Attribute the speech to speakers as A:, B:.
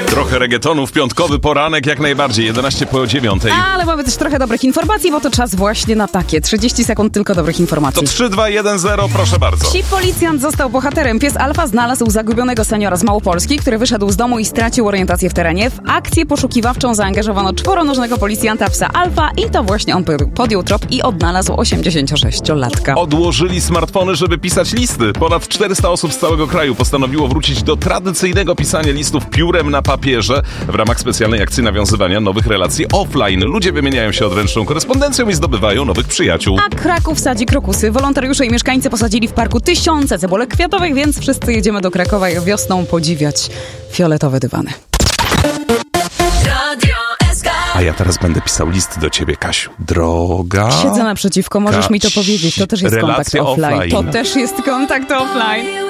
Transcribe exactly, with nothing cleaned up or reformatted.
A: Trochę reggaetonu w piątkowy poranek, jak najbardziej, jedenaście po dziewiątej.
B: Ale mamy też trochę dobrych informacji, bo to czas właśnie na takie. trzydzieści sekund tylko dobrych informacji.
A: To trzy, dwa, jeden, zero, proszę bardzo.
B: Wsi policjant został bohaterem. Pies Alfa znalazł zagubionego seniora z Małopolski, który wyszedł z domu i stracił orientację w terenie. W akcję poszukiwawczą zaangażowano czworonożnego policjanta psa Alfa i to właśnie on podjął trop i odnalazł osiemdziesięciosześciolatka.
A: Odłożyli smartfony, żeby pisać listy. Ponad czterysta osób z całego kraju postanowiło wrócić do tradycyjnego pisania listów piórem na papierze w ramach specjalnej akcji nawiązywania nowych relacji offline. Ludzie wymieniają się odręczną korespondencją i zdobywają nowych przyjaciół.
B: A Kraków sadzi krokusy. Wolontariusze i mieszkańcy posadzili w parku tysiące cebulek kwiatowych, więc wszyscy jedziemy do Krakowa i wiosną podziwiać fioletowe dywany.
A: A ja teraz będę pisał list do ciebie, Kasiu. Droga...
B: Siedzę naprzeciwko, możesz
A: Kaś...
B: mi to powiedzieć. To też jest kontakt
A: Relacja
B: offline.
A: offline.
B: To też jest kontakt offline.